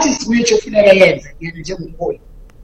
what is which ufuneka yenze yena njengomholi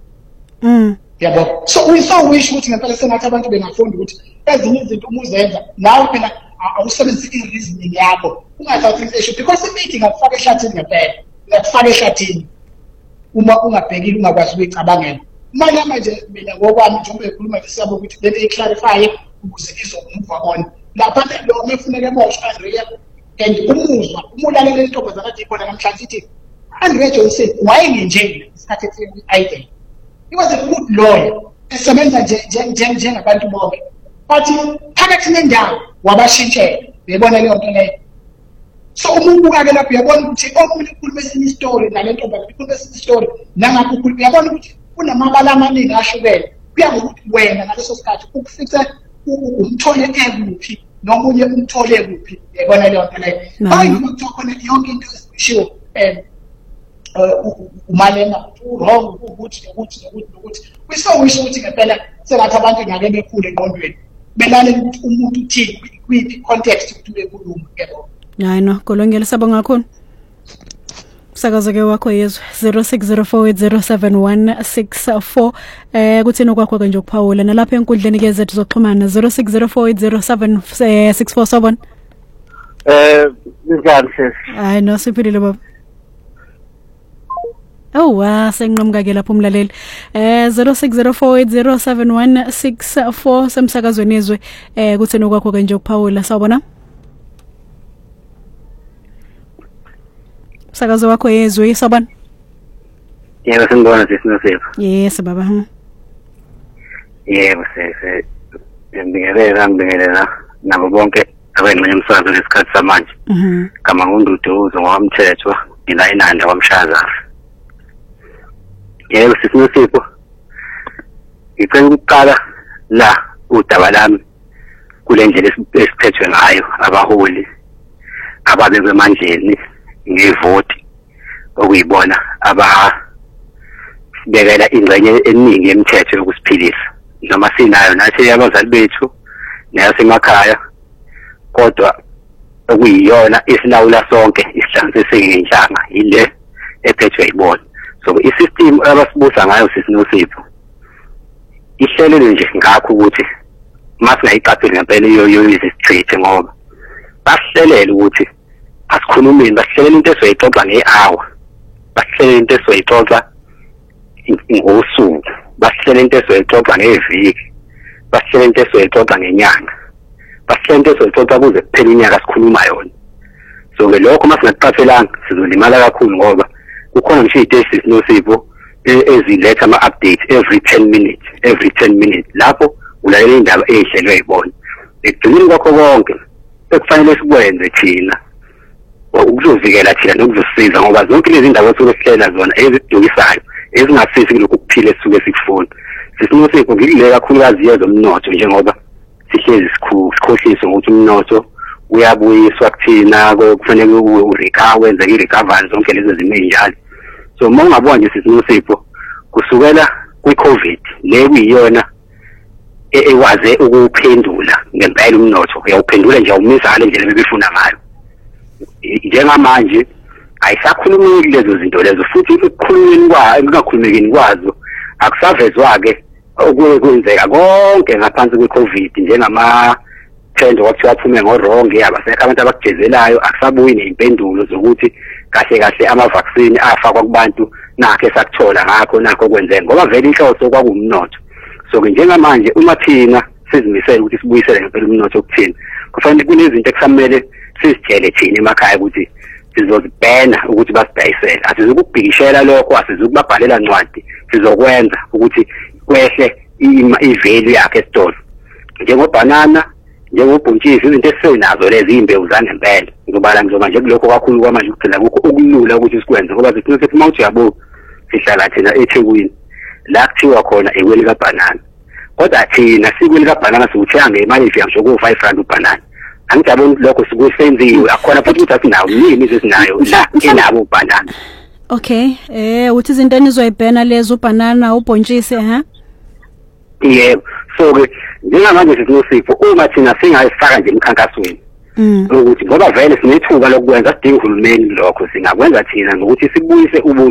yabo so wish ukuthi ngempela sengathi abantu bengafundi ukuthi ezinye izinto umuzenza nawe phela awusebenzisi i-reasoning yakho ungathathi issue because i-meeting akufaka ehlathini ngempela ngakufaka ehlathini uma ungabhekile ungakwazi ukuyicabangela manje mina ngokwami njengoba ekhuluma nje siyabo ukuthi lento iclarify ukuze izomove on lapha lo mefuneke emotion Andrea and umulalele intombazana athi khona namhlanje ithi Andrea Johnson wayengenje isikhathi esithi idea he was a good lawyer esebenza njengabantu bonke but phakathi nendawo wabashintshela uyabona leyo nto leyo so umuntu ukake lapho uyabona ukuthi omunye ukhuluma esinye story nalento ukhuluma esinye story nangapho ukhuluma uyabona ukuthi kunamabala amaningi ashukele kuya ngokuthi wena ngaleso sikhathi ukufixa umthole ekuphi nomunye umthole kuphi uyabona leyo nto leyo hayi ngokuthiwa khona yonke into esishiwo umalena wrong ukuthi we so wish ukuthi ngempela sengathi abantu ngake bekhule engqondweni belale ukuthi umuntu uthini kwi context ukuthi bekhuluma yebo hayi no kolongela sabonga kakhulu sakaza ke wakho yezwe 0604807164 kuthini okwakho ke nje ukuphawula nalapha enkundleni ke zethu zoxhumana 0604807647 sabona ngizanhle hayi no siphilile baba senqamuka ke lapho umlaleli 0604807164 semsakazweni izwe kuthini okwakho ke nje ukuphawula sawubona sakazo wakho yezwe sawubona yebo sengibona sesinosepho yes baba yebo sese ngibingelela nabo bonke abengxenye umsakazo lesikhathi samanje kama ngunduduzo ngomthetho ilayinanda kwamshaza yebo sesinosepho ngicela ukuqala la udaba lami kule ndlela esiphethwe ngayo abaholi ababekwe emandleni ngevoti okuyibona ababekela ingxenye eningi yemithetho yokusiphilisa noma sinayo nathi abazali bethu nasemakhaya kodwa okuyiyona isilawula sonke isihlanganise sengenhlanga ile ephethwe yibona so isystem abasibusa ngayo sisinosipho ihlelele nje ngakho ukuthi masingayiqapheli ngempela iyo isitreat ngoba basihlelele ukuthi asikhulumeni basihlelele into esoyixoxa nge-hour basihlelele into esoyixoxa ngosuku basihlelele into esoyixoxa ngeviki basihlelele into esoyixoxa ngenyanga basihlelele into esoyixoxa kuze kuphela inyanga sikhuluma yona so ke lokho masingakuqaphelanga sizolimala kakhulu ngoba kukhona nje izinto esinosipho eziletha ama-updates every 10 minutes lapho ulalela indaba ezihlelwe yibona ekugcineni kwakho konke ekufanele sikwenze thina ukuzovikela thina nokuzosiza ngoba zonke lezi ndaba esuke sihlela zona ezidukisayo ezingasizi kulokhu kuphila esuke sikufuna sisinosipho ngikule kakhulukazi yezomnotho njengoba sihlezi sikhohliswe ukuthi umnotho uyabuyiswa kuthina kufanele wenza i-recovery zonke lezo zimo ezinjalo so uma ungabona nje sisinosipho kusukela kwi-COVID le kuyiyona ekwaze ukuphendula ngempela umnotho uyawuphendula nje awumisa ngale ndlela bebefuna ngayo njengamanje ayisakhulumeki lezo zinto lezo futhi engakhulumekeni kwazo akusavezwa-ke okwenzeka konke ngaphansi kwe-COVID njengama-trend kwakuthiwa aphume ngoronge abasekho abantu abakujezelayo akusabuyi ney'mpendulo zokuthi kahle ama-vaccine afakwa kubantu nakho esakuthola nakho kwenzeka ngoba vele inhloso kwakuwumnotho so-ke njengamanje uma thina sizimisele ukuthi sibuyisele ngempela umnotho kuthina kufanele kunezinto ekusamele sizitshele thina emakhaya ukuthi sizozibhena ukuthi basidayisele asizukubhikishela lokho asizukubabhalela ncwadi sizokwenza ukuthi kwehle i-value yakhe esitolo njengobhanana njengobhontshisi izinto esisenazo lezi imbewu zangempela ngizoba nje kulokho kakhulu kwamanje ukuphela kukho okulula ukuthi sikwenze ngoba zithi sethi mawuthi yabo sihlala thina eThekwini la kuthiwa khona ekweli kabhanana kodwa thina sikweli kabhanana sikuthenga ngemali ifika ngisho ku-5 ubhanana angijabula lokho sikusenziwe akhona futhi ukuthi asinawo yini sesinayo la enabo ubhanana okay uthi izinto enizoyibhena lezo ubhanana ubhontshisi yebo so-ke njengamanje sisinosipho uma thina singayifaka nje emkhankasweni ukuthi ngoba vele sinethuba lokwenza sidinga uhulumeni lokho singakwenza thina ngokuthi sibuyise